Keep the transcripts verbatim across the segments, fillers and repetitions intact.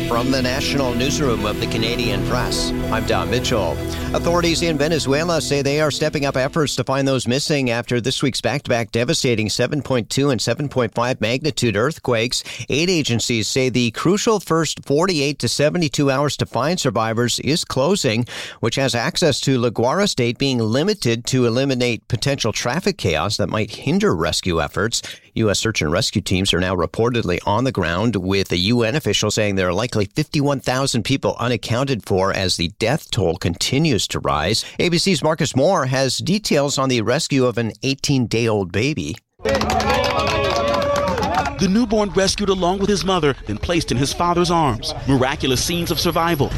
From the National Newsroom of the Canadian Press, I'm Don Mitchell. Authorities in Venezuela say they are stepping up efforts to find those missing after this week's back-to-back devastating seven point two and seven point five magnitude earthquakes. Aid agencies say the crucial first forty-eight to seventy-two hours to find survivors is closing, which has access to La Guaira State being limited to eliminate potential traffic chaos that might hinder rescue efforts. U S search and rescue teams are now reportedly on the ground, with a U N official saying there are likely fifty-one thousand people unaccounted for as the death toll continues to rise. A B C's Marcus Moore has details on the rescue of an eighteen-day-old baby. The newborn rescued along with his mother, then placed in his father's arms. Miraculous scenes of survival.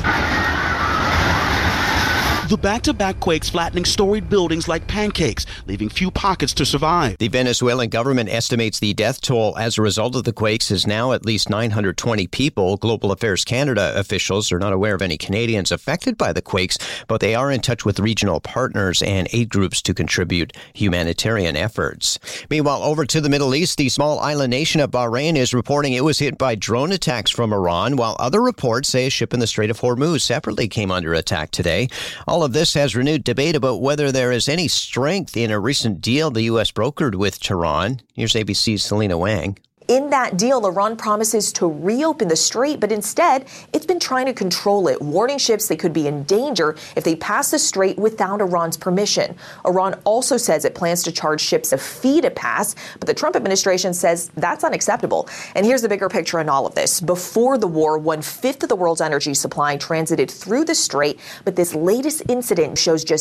The back-to-back quakes flattening storied buildings like pancakes, leaving few pockets to survive. The Venezuelan government estimates the death toll as a result of the quakes is now at least nine hundred twenty people. Global Affairs Canada officials are not aware of any Canadians affected by the quakes, but they are in touch with regional partners and aid groups to contribute humanitarian efforts. Meanwhile, over to the Middle East, the small island nation of Bahrain is reporting it was hit by drone attacks from Iran, while other reports say a ship in the Strait of Hormuz separately came under attack today. All of this has renewed debate about whether there is any strength in a recent deal the U S brokered with Tehran. Here's A B C's Selena Wang. In that deal, Iran promises to reopen the strait, but instead, it's been trying to control it, warning ships they could be in danger if they pass the strait without Iran's permission. Iran also says it plans to charge ships a fee to pass, but the Trump administration says that's unacceptable. And here's the bigger picture in all of this. Before the war, one-fifth of the world's energy supply transited through the strait, but this latest incident shows just